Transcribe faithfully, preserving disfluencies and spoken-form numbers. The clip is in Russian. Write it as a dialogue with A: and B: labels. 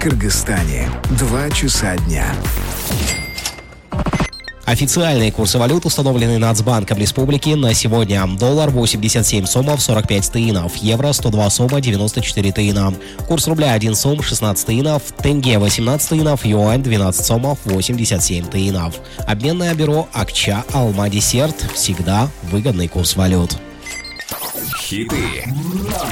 A: Кыргызстане. Два часа дня.
B: Официальные курсы валют, установленные Нацбанком Республики на сегодня. Доллар восемьдесят семь сомов сорок пять тыинов, евро сто два сома девяносто четыре тыина. Курс рубля один сом шестнадцать тыинов, тенге восемнадцать тыинов, юань двенадцать сомов восемьдесят семь тыинов. Обменное бюро Акча Алма Десерт. Всегда выгодный курс валют.
A: Хиты